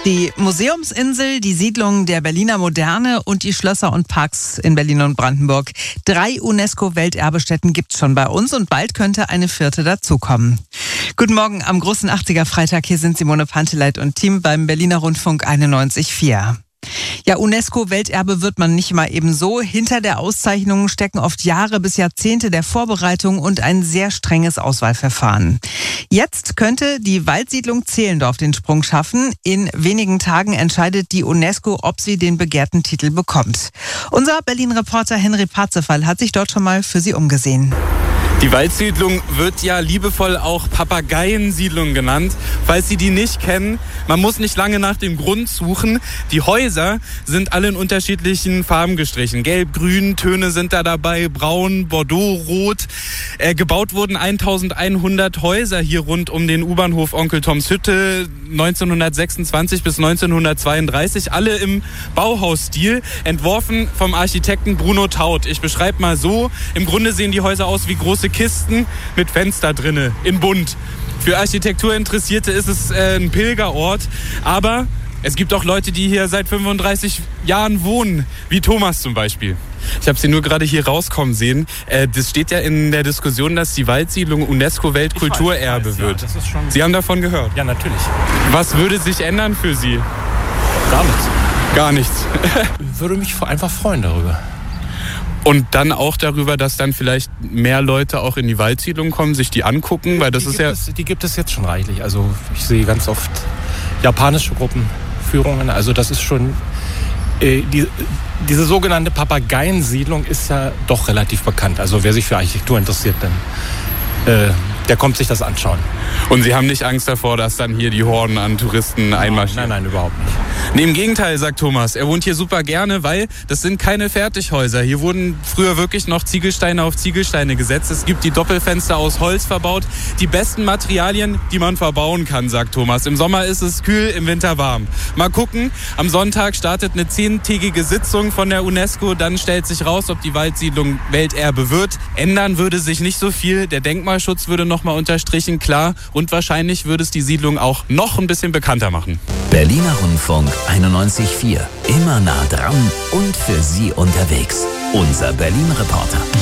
Die Museumsinsel, die Siedlung der Berliner Moderne und die Schlösser und Parks in Berlin und Brandenburg. 3 UNESCO-Welterbestätten gibt's schon bei uns und bald könnte eine 4. dazukommen. Guten Morgen am großen 80er-Freitag. Hier sind Simone Panteleit und Team beim Berliner Rundfunk 91,4. Ja, UNESCO-Welterbe wird man nicht mal eben so. Hinter der Auszeichnung stecken oft Jahre bis Jahrzehnte der Vorbereitung und ein sehr strenges Auswahlverfahren. Jetzt könnte die Waldsiedlung Zehlendorf den Sprung schaffen. In wenigen Tagen entscheidet die UNESCO, ob sie den begehrten Titel bekommt. Unser Berlin-Reporter Henry Parzefall hat sich dort schon mal für sie umgesehen. Die Waldsiedlung wird ja liebevoll auch Papageiensiedlung genannt. Falls Sie die nicht kennen, man muss nicht lange nach dem Grund suchen. Die Häuser sind alle in unterschiedlichen Farben gestrichen. Gelb, Grün, Töne sind da dabei, Braun, Bordeaux, Rot. Gebaut wurden 1100 Häuser hier rund um den U-Bahnhof Onkel Toms Hütte 1926 bis 1932. Alle im Bauhausstil, entworfen vom Architekten Bruno Taut. Ich beschreibe mal so, im Grunde sehen die Häuser aus wie große Kisten mit Fenster drinne, in bunt. Für Architekturinteressierte ist es ein Pilgerort, aber es gibt auch Leute, die hier seit 35 Jahren wohnen, wie Thomas zum Beispiel. Ich habe sie nur gerade hier rauskommen sehen. Das steht ja in der Diskussion, dass die Waldsiedlung UNESCO-Weltkulturerbe wird. Ja, das ist schon... Sie haben davon gehört? Ja, natürlich. Was würde sich ändern für Sie? Gar nichts. Gar nichts. Ich würde mich einfach freuen darüber. Und dann auch darüber, dass dann vielleicht mehr Leute auch in die Waldsiedlung kommen, sich die angucken, weil das Die gibt es jetzt schon reichlich. Also ich sehe ganz oft japanische Gruppenführungen. Also das ist schon, diese sogenannte Papageiensiedlung ist ja doch relativ bekannt. Also wer sich für Architektur interessiert, dann der kommt sich das anschauen. Und Sie haben nicht Angst davor, dass dann hier die Horden an Touristen einmarschieren? Nein, überhaupt nicht. Nee, im Gegenteil, sagt Thomas. Er wohnt hier super gerne, weil das sind keine Fertighäuser. Hier wurden früher wirklich noch Ziegelsteine auf Ziegelsteine gesetzt. Es gibt die Doppelfenster aus Holz verbaut. Die besten Materialien, die man verbauen kann, sagt Thomas. Im Sommer ist es kühl, im Winter warm. Mal gucken, am Sonntag startet eine 10-tägige Sitzung von der UNESCO. Dann stellt sich raus, ob die Waldsiedlung Welterbe wird. Ändern würde sich nicht so viel. Der Denkmalschutz würde nochmal unterstrichen, klar. Und wahrscheinlich würde es die Siedlung auch noch ein bisschen bekannter machen. Berliner Rundfunk 91,4. Immer nah dran und für Sie unterwegs. Unser Berlin-Reporter.